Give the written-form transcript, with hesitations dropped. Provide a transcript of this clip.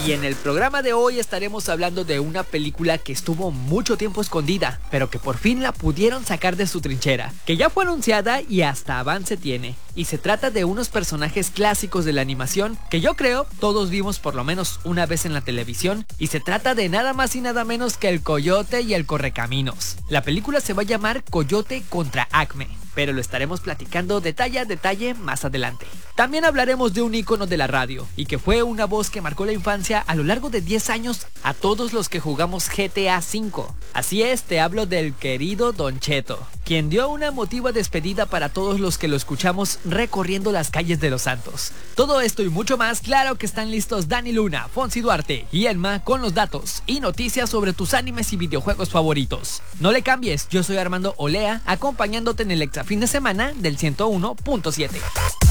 Y en el programa de hoy estaremos hablando de una película que estuvo mucho tiempo escondida, pero que por fin la pudieron sacar de su trinchera, que ya fue anunciada y hasta avance tiene. Y se trata de unos personajes clásicos de la animación que yo creo todos vimos por lo menos una vez en la televisión, y se trata de nada más y nada menos que el Coyote y el Correcaminos. La película se va a llamar Coyote contra Acme, pero lo estaremos platicando detalle a detalle más adelante. También hablaremos de un ícono de la radio, y que fue una voz que marcó la infancia a lo largo de 10 años a todos los que jugamos GTA V. Así es, te hablo del querido Don Cheto, quien dio una emotiva despedida para todos los que lo escuchamos recorriendo las calles de Los Santos. Todo esto y mucho más, claro que están listos Dani Luna, Fonsi Duarte y Elma con los datos y noticias sobre tus animes y videojuegos favoritos. No le cambies, yo soy Armando Olea, acompañándote en el extra fin de semana del 101.7.